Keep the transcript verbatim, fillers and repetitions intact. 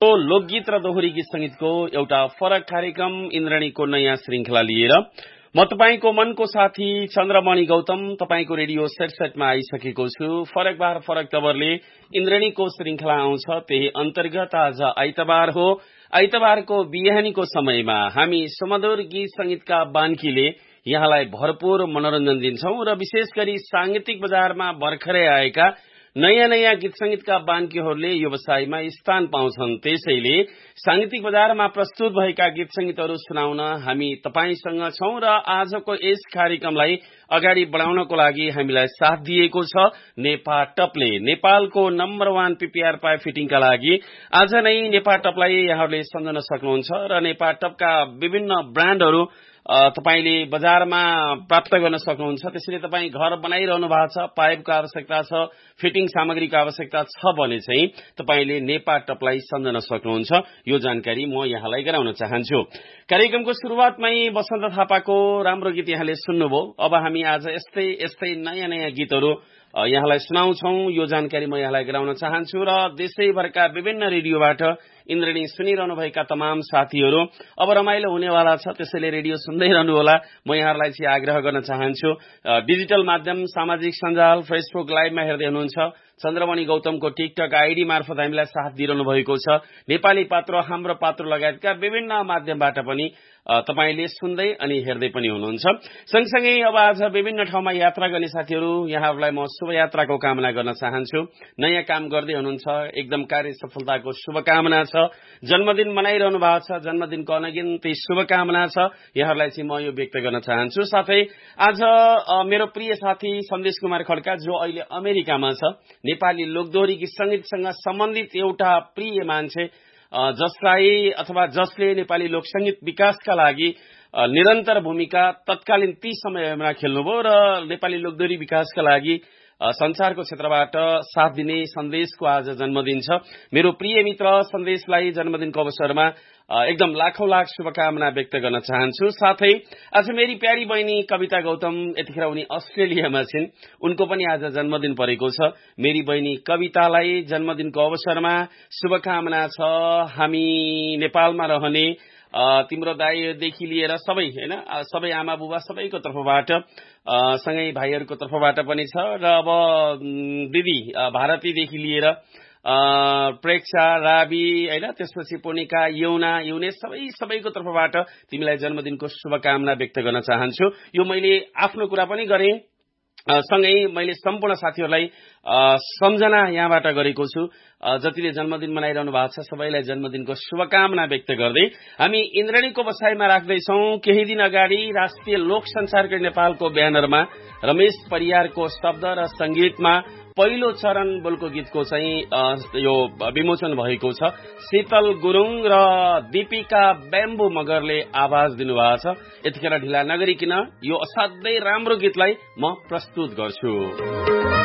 लोकगीत र दोहोरी गीत संगीतको एउटा फरक कार्यक्रम इन्द्रणीको नयाँ श्रृंखला लिएर म तपाईको मनको साथी चन्द्रमणि गौतम तपाईको रेडियो सेटसेटमा आइसकेको छु। फरक बार फरक तवरले इन्द्रणीको श्रृंखला आउँछ, त्यही अन्तर्गत आज आइतबार हो। आइतबारको बिहानीको समयमा हामी सुमधुर गीत संगीतका बान्कीले यहाँलाई भरपूर मनोरञ्जन दिन्छौं र विशेष गरी सांगीतिक बजारमा भर्खरै आएका नयाँ नयाँ गीत संगीतका बान्कीहरूले व्यवसायमा स्थान पाउँछन्। त्यसैले सांगीतिक बजारमा प्रस्तुत भएका गीत संगीतहरू सुनाउन हामी तपाईसँग छौं र आजको यस कार्यक्रमलाई अगाडि बढाउनको लागि हामीलाई साथ दिएको छ नेपाटपले। नेपालको नम्बर वान पीपीआर पाइप फिटिङका लागि आज नै नेपाटपलाई यहाँहरूले सम्झन सक्नुहुन्छ र नेपाटपका विभिन्न ब्रान्डहरू तपाईले बजारमा प्राप्त गर्न सक्नुहुन्छ। त्यसैले तपाई घर बनाइरहनु भएको छ, पाइपको आवश्यकता छ, फिटिङ सामग्रीको आवश्यकता छ भने चाहिँ तपाईले नेपाटपलाई सम्झन सक्नुहुन्छ। यो जानकारी म यहाँलाई गराउन चाहन्छु। कार्यक्रमको सुरुवातमै बसन्त थापाको राम्रो गीत यहाँले सुन्नुभयो। अब हामी आज यस्तै यस्तै नयाँ नयाँ गीतहरू यहाँलाई सुनाउँछौं। यो जानकारी म यहाँलाई गराउन चाहन्छु र देशैभरका विभिन्न रेडियोबाट इन्द्रणी सुनिरहनु भएका तमाम साथीहरू अब रमाइलो हुनेवाला छ, त्यसैले रेडियो सुन्दै रहनुहोला। म यहाँहरूलाई चाहिँ आग्रह गर्न चाहन्छु, डिजिटल माध्यम सामाजिक सञ्जाल फेसबुक लाइभमा हेर्दै हुनुहुन्छ, चन्द्रमणि गौतमको टिकटक आईडी मार्फत हामीलाई साथ दिइरहनु भएको छ। नेपाली पात्र, हाम्रो पात्र लगायतका विभिन्न माध्यमबाट पनि तपाईले सुन्दै अनि हेर्दै पनि हुनुहुन्छ। सँगसँगै अब आज विभिन्न ठाउँमा यात्रा गर्ने साथीहरू यहाँहरूलाई म शुभ यात्राको कामना गर्न चाहन्छु। नयाँ काम गर्दै हुनुहुन्छ, एकदम कार्य सफलताको शुभकामना छ। जन्मदिन मनाइरहनु भएको छ, जन्मदिनको अनगिन्ती शुभकामना छ, यहाँहरूलाई चाहिँ म यो व्यक्त गर्न चाहन्छु। साथै आज मेरो प्रिय साथी सन्देश कुमार खड्का जो अहिले अमेरिकामा छ, नेपाली लोकदोहोरी गीत संगीतसँग सम्बन्धित एउटा प्रिय मान्छे जसलाई अथवा जसले नेपाली लोक संगीत विकासका लागि निरन्तर भूमिका तत्कालीन ती समयमा खेल्नुभयो र नेपाली लोकदोहोरी विकासका लागि संसारको क्षेत्रबाट साथ दिने सन्देशको आज जन्मदिन छ। मेरो प्रिय मित्र सन्देशलाई जन्मदिनको अवसरमा एकदम लाखौं लाख शुभकामना व्यक्त गर्न चाहन्छु। साथै आज मेरी प्यारी बहिनी कविता गौतम, यतिखेर उनी अस्ट्रेलियामा छिन्, उनको पनि आज जन्मदिन परेको छ। मेरी बहिनी कवितालाई जन्मदिनको अवसरमा शुभकामना छ। हामी नेपालमा रहने तिम्रो दाइदेखि लिएर सबै हैन सबै आमा बुबा सबैको तर्फबाट सँगै भाइहरूको तर्फबाट पनि छ र अब दिदी भारतीदेखि लिएर प्रेक्षा, राबी हैन त्यसपछि पुनिका, यौना, युनेश सबै सबैको तर्फबाट तिमीलाई जन्मदिनको शुभकामना व्यक्त गर्न चाहन्छु। यो मैले आफ्नो कुरा पनि गरे, सँगै मैले सम्पूर्ण साथीहरूलाई सम्झना यहाँबाट गरेको छु। जतिले जन्मदिन मनाइरहनु भएको छ सबैलाई जन्मदिनको शुभकामना व्यक्त गर्दै हामी इन्द्रणीको बसाइमा राख्दैछौं। केही दिन अगाडि राष्ट्रिय लोक संसारकै नेपालको ब्यानरमा रमेश परियारको शब्द र संगीतमा पहिलो चरण बोलको गीतको चाहिँ यो विमोचन भएको छ। शीतल गुरुङ र दीपिका बेम्बु मगरले आवाज दिनुभएको छ। यतिखेर ढिला नगरिकन यो असाध्यै राम्रो गीतलाई म प्रस्तुत गर्छु।